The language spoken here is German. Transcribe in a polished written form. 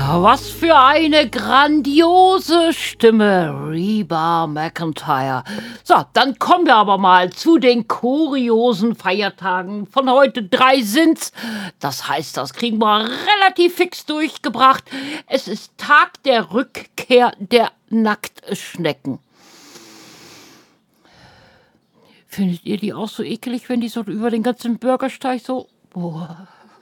Was für eine grandiose Stimme, Reba McEntire. So, dann kommen wir aber mal zu den kuriosen Feiertagen. Von heute 3 sind's. Das heißt, das kriegen wir relativ fix durchgebracht. Es ist Tag der Rückkehr der Nacktschnecken. Findet ihr die auch so ekelig, wenn die so über den ganzen Bürgersteig so... Boah.